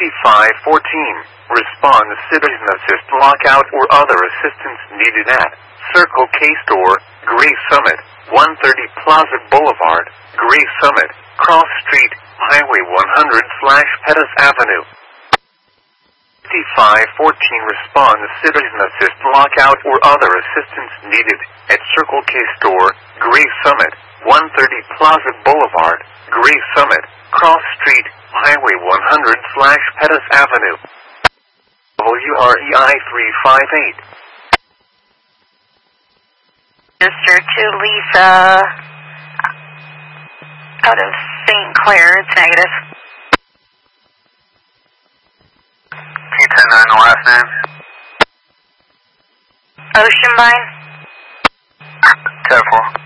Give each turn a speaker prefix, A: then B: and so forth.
A: 514. Respond to citizen assist lockout or other assistance needed at Circle K Store, Gray Summit, 130 Plaza Boulevard, Gray Summit, Cross Street, Highway 100/Pettus Avenue. 514. Respond to citizen assist lockout or other assistance needed at Circle K Store, Gray Summit, 130 Plaza Boulevard, Gray Summit, Cross Street, Highway 100/Pettus Avenue. WREI 358.
B: Mr. to Lisa out of St. Clair. It's negative.
C: P109, the last name.
B: Oceanbine.
C: 10-4.